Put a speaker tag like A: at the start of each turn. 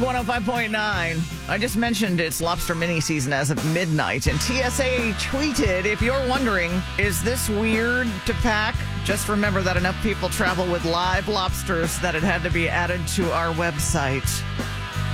A: 105.9. I just mentioned it's lobster mini season as of midnight, and TSA tweeted, if you're wondering, is this weird to pack? Just remember that enough people travel with live lobsters that it had to be added to our website.